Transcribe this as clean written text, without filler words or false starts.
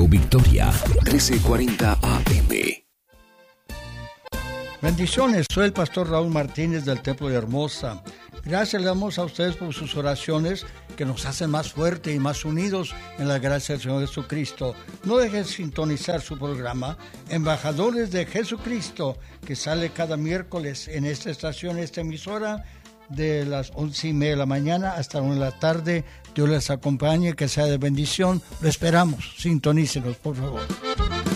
Radio Victoria, 1340 AM. Bendiciones, soy el pastor Raúl Martínez del Templo de Hermosa. Gracias le damos a ustedes por sus oraciones que nos hacen más fuertes y más unidos en la gracia del Señor Jesucristo. No dejen de sintonizar su programa Embajadores de Jesucristo, que sale cada miércoles en esta estación, esta emisora, de las 11:30 de la mañana hasta 1 de la tarde. Dios les acompañe, que sea de bendición. Lo esperamos. Sintonícenos, por favor.